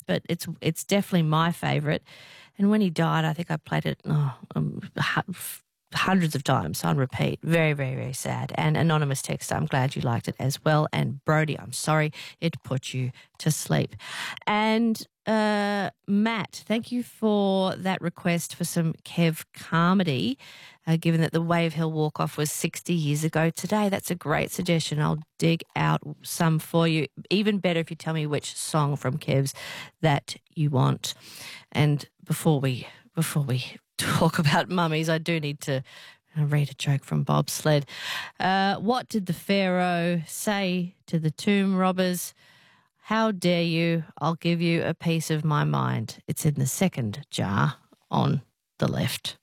but it's definitely my favourite. And when he died, I think I played it hundreds of times on repeat. Very, very, very sad. And anonymous texter, I'm glad you liked it as well. And Brody, I'm sorry it put you to sleep. And Matt, thank you for that request for some Kev Carmody, given that the Wave Hill Walk-Off was 60 years ago today. That's a great suggestion. I'll dig out some for you. Even better if you tell me which song from Kev's that you want. And before we talk about mummies, I do need to read a joke from Bob Sled. What did the Pharaoh say to the tomb robbers? How dare you? I'll give you a piece of my mind. It's in the second jar on the left.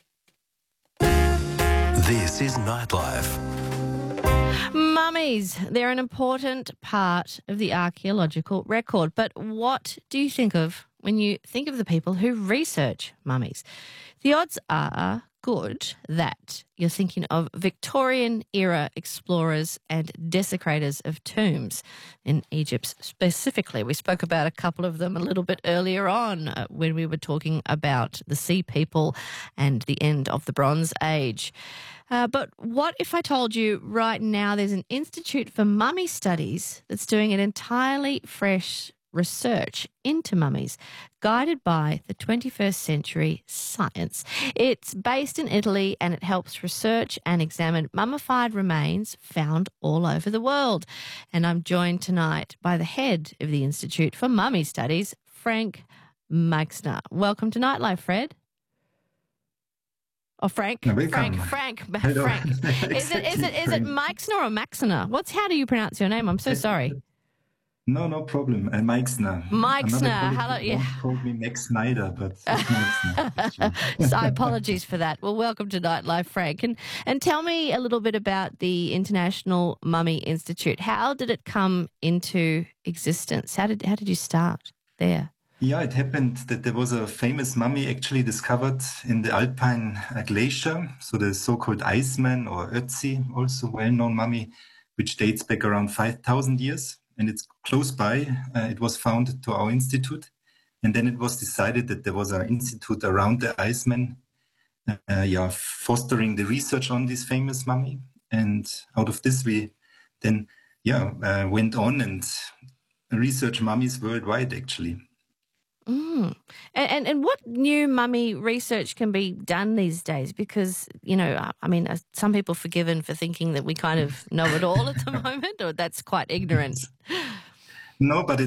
This is Nightlife. Mummies, they're an important part of the archaeological record. But what do you think of when you think of the people who research mummies? The odds are good that you're thinking of Victorian-era explorers and desecrators of tombs in Egypt specifically. We spoke about a couple of them a little bit earlier on when we were talking about the Sea People and the end of the Bronze Age. But what if I told you right now there's an Institute for Mummy Studies that's doing an entirely fresh research into mummies, guided by the 21st century science. It's based in Italy and it helps research and examine mummified remains found all over the world. And I'm joined tonight by the head of the Institute for Mummy Studies, Frank Meixner. Welcome to Nightlife, Fred. Oh, Frank. Welcome. Frank. Exactly. Is it Meixner or Maxner? How do you pronounce your name? I'm so sorry. No problem. Meixner. Meixner. Hello. Yeah. Called me Max Snyder, but it's Meixner. So apologies for that. Well, welcome to Nightlife, Frank. And tell me a little bit about the International Mummy Institute. How did it come into existence? How did you start there? Yeah, it happened that there was a famous mummy actually discovered in the Alpine glacier. So the so-called Iceman or Ötzi, also well-known mummy, which dates back around 5,000 years. And it's close by. It was founded to our institute. And then it was decided that there was an institute around the Iceman, fostering the research on this famous mummy. And out of this, we then, went on and researched mummies worldwide, actually. Mm. And what new mummy research can be done these days? Because, some people are forgiven for thinking that we kind of know it all at the moment, or that's quite ignorant. No, but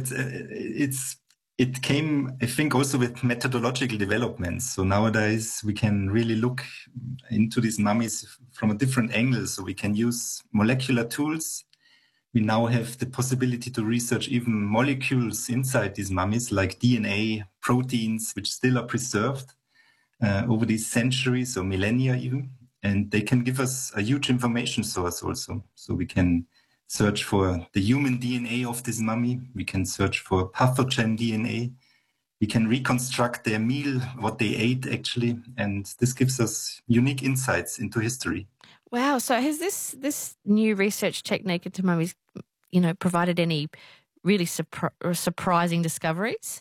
it came, I think, also with methodological developments. So nowadays we can really look into these mummies from a different angle. So we can use molecular tools. We now have the possibility to research even molecules inside these mummies, like DNA, proteins, which still are preserved over these centuries or millennia even. And they can give us a huge information source also. So we can search for the human DNA of this mummy. We can search for pathogen DNA. We can reconstruct their meal, what they ate actually. And this gives us unique insights into history. Wow. So has this new research technique into mummies, provided any really surprising discoveries?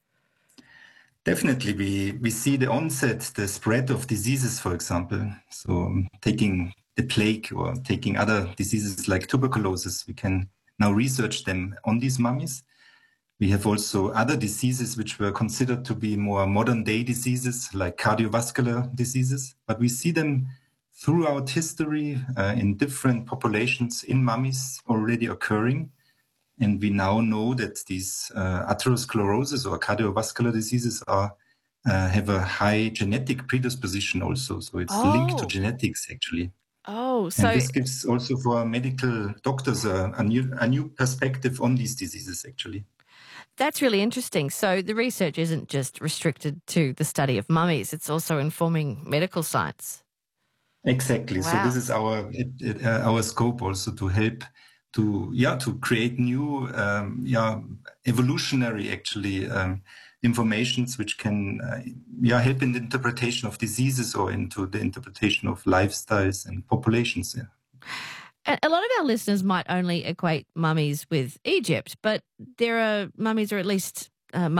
Definitely. We see the onset, the spread of diseases, for example. So taking the plague or taking other diseases like tuberculosis, we can now research them on these mummies. We have also other diseases which were considered to be more modern day diseases like cardiovascular diseases, but we see them throughout history in different populations in mummies already occurring. And we now know that these atherosclerosis or cardiovascular diseases have a high genetic predisposition also. So it's linked to genetics actually. Oh, so and this gives also for medical doctors a new perspective on these diseases actually. That's really interesting. So the research isn't just restricted to the study of mummies, it's also informing medical science. Exactly. Wow. So this is our scope also to help to create new evolutionary actually informations which can help in the interpretation of diseases or into the interpretation of lifestyles and populations. Yeah. A lot of our listeners might only equate mummies with Egypt, but there are mummies, or at least